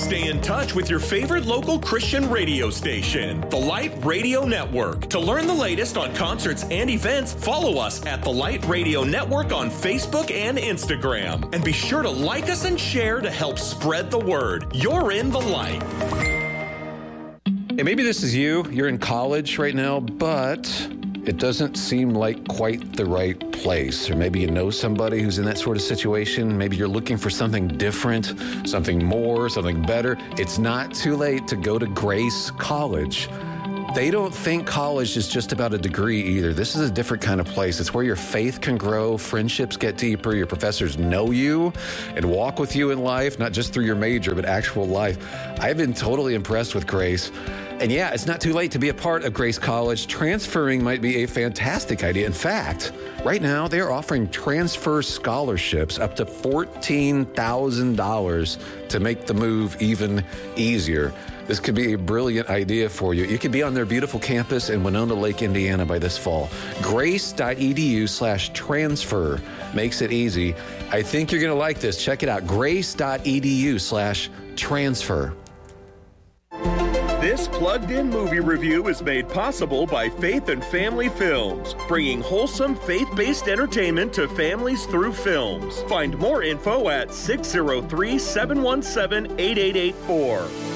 Stay in touch with your favorite local Christian radio station, The Light Radio Network. To learn the latest on concerts and events, follow us at The Light Radio Network on Facebook and Instagram. And be sure to like us and share to help spread the word. You're in the light. Hey, maybe this is you. You're in college right now, but it doesn't seem like quite the right place. Or maybe you know somebody who's in that sort of situation. Maybe you're looking for something different, something more, something better. It's not too late to go to Grace College. They don't think college is just about a degree either. This is a different kind of place. It's where your faith can grow, friendships get deeper, your professors know you and walk with you in life, not just through your major, but actual life. I've been totally impressed with Grace. And yeah, it's not too late to be a part of Grace College. Transferring might be a fantastic idea. In fact, right now they are offering transfer scholarships up to $14,000 to make the move even easier. This could be a brilliant idea for you. You could be on their beautiful campus in Winona Lake, Indiana by this fall. Grace.edu/transfer makes it easy. I think you're going to like this. Check it out. Grace.edu/transfer. This plugged-in movie review is made possible by Faith and Family Films, bringing wholesome faith-based entertainment to families through films. Find more info at 603-717-8884.